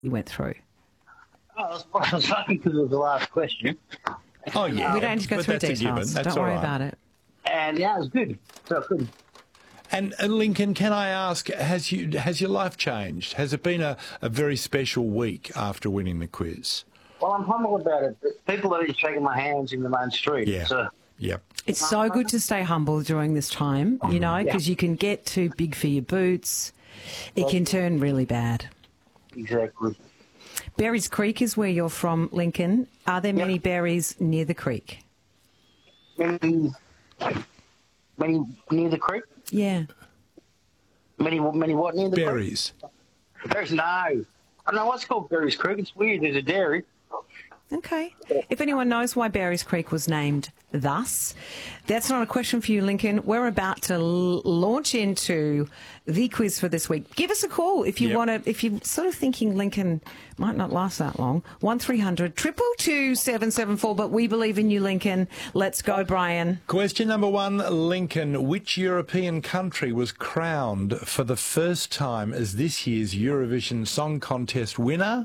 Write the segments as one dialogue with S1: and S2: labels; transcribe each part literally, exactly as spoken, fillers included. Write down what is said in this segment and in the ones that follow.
S1: you went through?
S2: Oh, I was, I was lucky because it was the last question.
S3: Oh, yeah.
S1: We don't need to go
S3: but
S1: through
S3: that's a given.
S1: details.
S3: That's
S1: Don't
S3: all
S1: worry
S3: right.
S1: about it.
S2: And yeah, it was good. So good.
S3: And, and Lincoln, can I ask, has you has your life changed? Has it been a, a very special week after winning the quiz?
S2: Well, I'm humble about it. People are shaking my hands in the main street.
S3: Yeah.
S2: So,
S3: Yep.
S1: It's so good to stay humble during this time, you know, because you can get too big for your boots. It can turn really bad.
S2: exactly.
S1: Berries Creek is where you're from, Lincoln. Are there many berries near the creek?
S2: Many, many near the creek?
S1: Yeah.
S2: Many, many what near the
S3: Berries.
S2: creek? Berries? No. I don't know what's called Berries Creek. It's weird. There's a dairy.
S1: Okay. If anyone knows why Berries Creek was named thus, that's not a question for you, Lincoln. We're about to l- launch into the quiz for this week. Give us a call if you
S3: Yep.
S1: want to, if you're sort of thinking Lincoln might not last that long. one three hundred two two two seven seven four, but we believe in you, Lincoln. Let's go, Brian.
S3: Question number one, Lincoln. Which European country was crowned for the first time as this year's Eurovision Song Contest winner?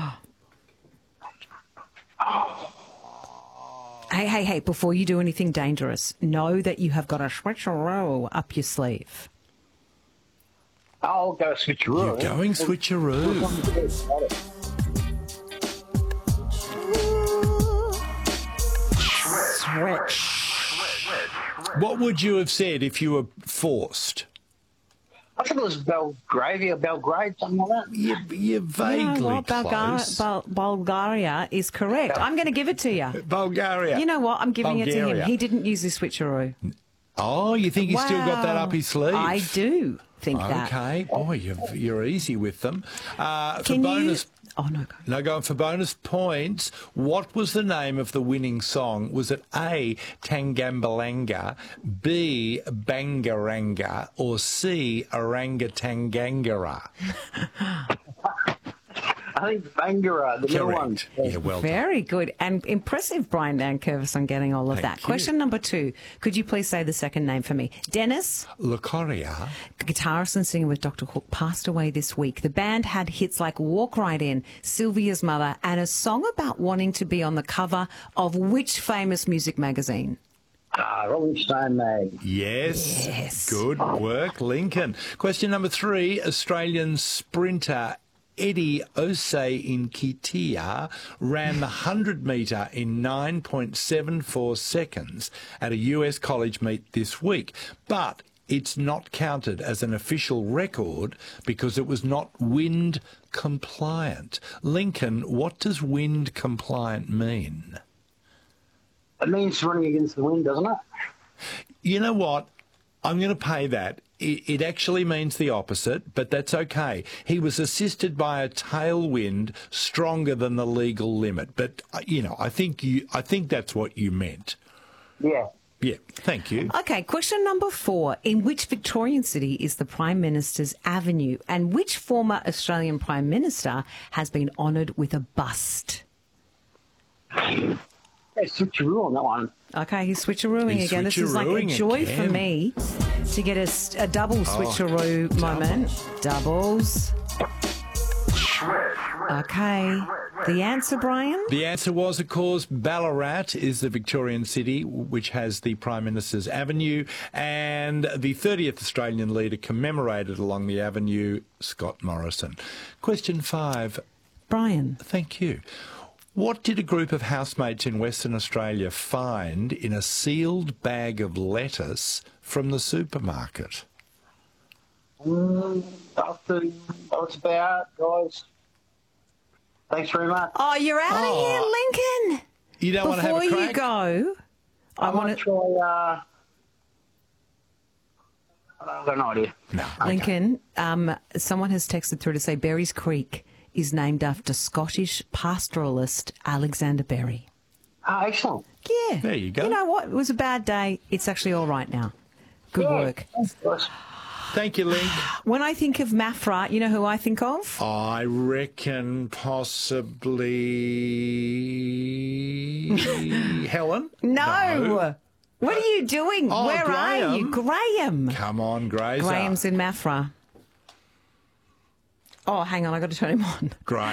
S1: Hey, hey, hey, before you do anything dangerous, know that you have got a switcheroo up your sleeve.
S2: I'll go switcheroo.
S3: You're going switcheroo.
S1: Switch.
S3: What would you have said if you were forced?
S2: I think it was Belgravia, Belgrade, something like that.
S3: You're, you're vaguely
S1: You know what? Bulgar-
S3: close.
S1: Bul- Bulgaria is correct. I'm going to give it to you.
S3: Bulgaria.
S1: You know what? I'm giving it to him.
S3: Bulgaria.
S1: He didn't use his switcheroo.
S3: Oh, you think he's still got that
S1: Wow.
S3: up his sleeve?
S1: I do think that.
S3: Okay. Boy, you're, you're easy with them. Uh, for
S1: Can
S3: bonus...
S1: you... Oh, no, go.
S3: Now, going for bonus points, what was the name of the winning song? Was it A, Tangambalanga, B, Bangaranga, or C, Orangatangangara?
S2: I think Bangara, the little one.
S3: Correct. Yeah, well done.
S1: Very good. And impressive, Brian Dankervis, on getting all of
S3: Thank
S1: that.
S3: you.
S1: Question number two. Could you please say the second name for me? Dennis,
S3: Locoria.
S1: guitarist and singer with Doctor Hook, passed away this week. The band had hits like Walk Right In, Sylvia's Mother, and a song about wanting to be on the cover of which famous music magazine?
S2: Ah, Rolling Stone, mate.
S3: Yes.
S1: Yes.
S3: Good work, Lincoln. Question number three. Australian sprinter Eddie Osei in Kitia ran the one hundred metre in nine point seven four seconds at a U S college meet this week. But it's not counted as an official record because it was not wind compliant. Lincoln, what does wind compliant mean?
S2: It means running against the wind, doesn't it?
S3: You know what? I'm going to pay that. It, it actually means the opposite, but that's okay. He was assisted by a tailwind stronger than the legal limit. But, uh, you know, I think you, I think that's what you meant.
S2: Yeah.
S3: Yeah, thank you.
S1: Okay, question number four. In which Victorian city is the Prime Minister's Avenue? And which former Australian Prime Minister has been honoured with a bust?
S2: Hey, switcheroo on that one.
S1: Okay, he's switcherooing
S3: He's
S1: again. This is like a
S3: switcherooing
S1: joy
S3: again.
S1: for me to get a, s- a double switcheroo
S3: double.
S1: moment. Doubles. Okay. The answer, Brian?
S3: The answer was, of course, Ballarat is the Victorian city which has the Prime Minister's Avenue, and the thirtieth Australian leader commemorated along the avenue, Scott Morrison. Question five.
S1: Brian.
S3: Thank you. What did a group of housemates in Western Australia find in a sealed bag of lettuce from the supermarket?
S2: Mm, that's, the, that's about, guys. Thanks very much.
S1: Oh, you're out
S3: Oh.
S1: of here, Lincoln.
S3: You don't want to have
S1: Before
S3: a crack?
S1: you go, I,
S2: I
S1: want
S2: might
S1: to...
S2: try, uh... I've got no idea.
S3: No.
S1: Lincoln, um, someone has texted through to say Berries Creek is named after Scottish pastoralist Alexander Berry.
S2: Ah, excellent.
S1: Yeah.
S3: There you go.
S1: You know what? It was a bad day. It's actually all right now. Good
S2: Yeah.
S1: work.
S2: Thanks, guys.
S3: Thank you, Link.
S1: When I think of Mafra, you know who I think of?
S3: I reckon possibly Helen.
S1: No. What are you doing?
S3: Oh,
S1: Where are you?
S3: Graham.
S1: Graham.
S3: Come on, Grazer.
S1: Graham's in Mafra. Oh, hang on. I got to turn him on.
S3: Graham.